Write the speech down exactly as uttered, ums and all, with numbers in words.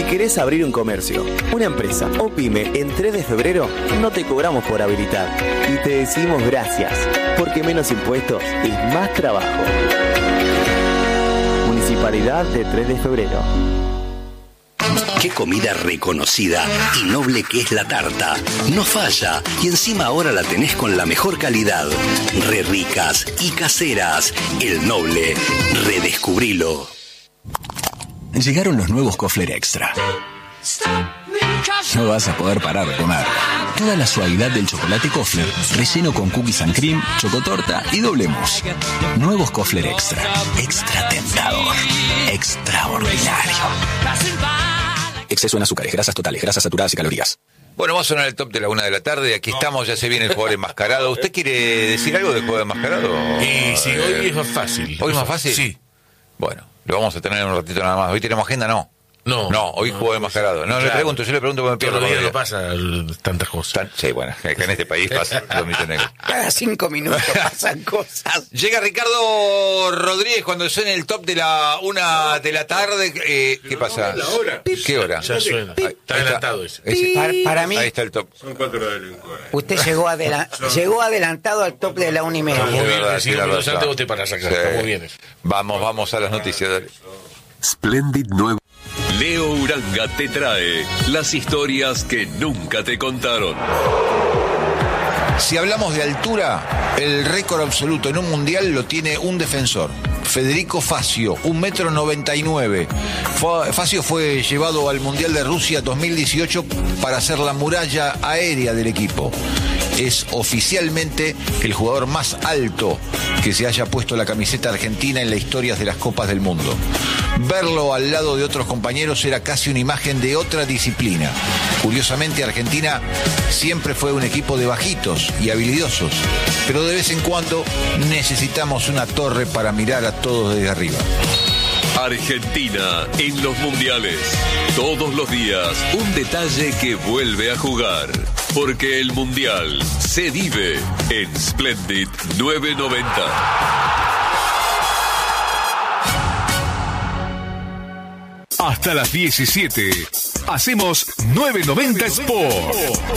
querés abrir un comercio, una empresa o pyme en tres de febrero, no te cobramos por habilitar y te decimos gracias, porque menos impuestos es más trabajo. Municipalidad de tres de febrero. Qué comida reconocida y noble que es la tarta. No falla y encima ahora la tenés con la mejor calidad. Re ricas y caseras. El Noble. Redescubrilo. Llegaron los nuevos Kofler Extra. No vas a poder parar de comer. Toda la suavidad del chocolate Kofler, relleno con cookies and cream, chocotorta y doble mousse. Nuevos Kofler Extra. Extra tentador. Extraordinario. Exceso en azúcares, grasas totales, grasas saturadas y calorías. Bueno, vamos a sonar el top de la una de la tarde. Aquí estamos, ya se viene el jugador enmascarado. ¿Usted quiere decir algo del jugador enmascarado? Y sí, hoy es más fácil. ¿Hoy es más fácil? Sí. Bueno, lo vamos a tener en un ratito nada más. ¿Hoy tenemos agenda? No. No. No, hoy no, jugador enmascarado. No, claro. le pregunto, yo le pregunto cuando me pierdo. Todos los días no pasa tantas cosas. Tan, sí, bueno, que en este país pasa lo mismo negro. Cada cinco minutos pasan cosas. Llega Ricardo Rodríguez cuando suena el top de la una de la tarde. Eh, ¿Qué pasa? La hora. ¿Qué hora? Ya suena. Ahí, está adelantado ese. ese. Para, para mí, ahí está el top. Son cuatro horas del encuentro. Usted llegó, adela llegó adelantado al top de la una y media. Muy bien, verdad, cinco minutos antes vos te parás acá. Sí. Está muy bien. Vamos, vamos a las noticias. Dale. Splendid nuevo. Leo Uranga te trae las historias que nunca te contaron. Si hablamos de altura, el récord absoluto en un mundial lo tiene un defensor, Federico Facio, un metro noventa y nueve. Facio fue llevado al Mundial de Rusia dos mil dieciocho para hacer la muralla aérea del equipo. Es oficialmente el jugador más alto que se haya puesto la camiseta argentina en la historia de las Copas del Mundo. Verlo al lado de otros compañeros era casi una imagen de otra disciplina. Curiosamente, Argentina siempre fue un equipo de bajitos y habilidosos, pero de vez en cuando necesitamos una torre para mirar a todos desde arriba. Argentina en los mundiales. Todos los días un detalle que vuelve a jugar. Porque el mundial se vive en Splendid novecientos noventa. Hasta las diecisiete hacemos novecientos noventa Sport.